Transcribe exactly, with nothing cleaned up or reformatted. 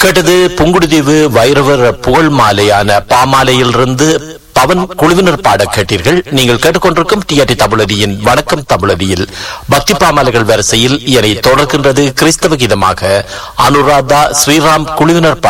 கேட்டது புங்குடுதீவு வைரவர் புகழ் மாலையான பாமாலையிலிருந்து பவன் குழுவினர் பாட கேட்டீர்கள். நீங்கள் கேட்டுக்கொண்டிருக்கும் டிஆர்டி தமிழடியின் வணக்கம் தமிழடியில் பக்தி பாமாலைகள் வரிசையில் இதனை தொடர்கின்றது கிறிஸ்தவ கீதமாக அனுராதா ஸ்ரீராம் குழுவினர் பாட